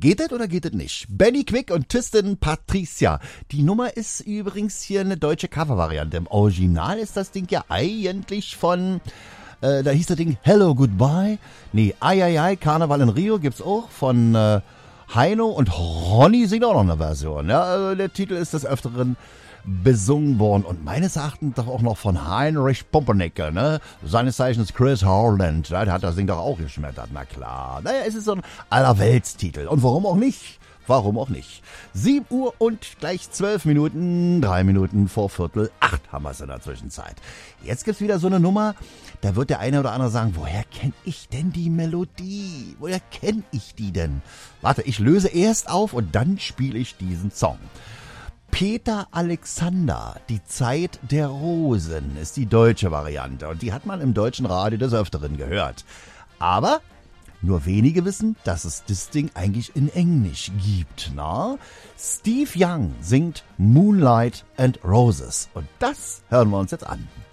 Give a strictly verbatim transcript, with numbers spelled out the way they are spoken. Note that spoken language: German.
Geht das oder geht das nicht? Benny Quick und Tristan Patricia. Die Nummer ist übrigens hier eine deutsche Covervariante. Im Original ist das Ding ja eigentlich von, äh, da hieß das Ding Hello Goodbye. Nee, Ai Ai Ai, Karneval in Rio gibt's auch von äh, Heino und Ronny singt auch noch eine Version. Ja, also der Titel ist des Öfteren besungen worden und meines Erachtens doch auch noch von Heinrich Pumpernickel, ne? Seines Zeichens Chris Harland, ja, der hat das Ding doch auch geschmettert, na klar. Naja, es ist so ein Allerweltstitel und warum auch nicht? Warum auch nicht? sieben Uhr und gleich zwölf Minuten, drei Minuten vor Viertel acht haben wir es in der Zwischenzeit. Jetzt gibt's wieder so eine Nummer, da wird der eine oder andere sagen, woher kenn ich denn die Melodie? Woher kenn ich die denn? Warte, ich löse erst auf und dann spiele ich diesen Song. Peter Alexander, die Zeit der Rosen, ist die deutsche Variante und die hat man im deutschen Radio des Öfteren gehört. Aber nur wenige wissen, dass es das Ding eigentlich in Englisch gibt, na? Steve Young singt Moonlight and Roses und das hören wir uns jetzt an.